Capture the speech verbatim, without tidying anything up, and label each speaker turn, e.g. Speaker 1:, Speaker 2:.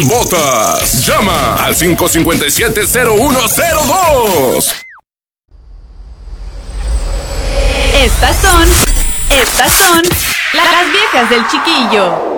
Speaker 1: botas. Llama al cinco cinco siete, cero uno cero dos.
Speaker 2: Estas son, estas son las viejas del chiquillo.